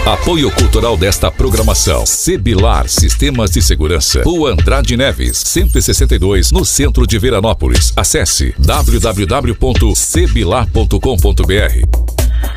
Apoio cultural desta programação: Sebilar Sistemas de Segurança, Rua Andrade Neves, 162, no centro de Veranópolis. Acesse www.sebilar.com.br.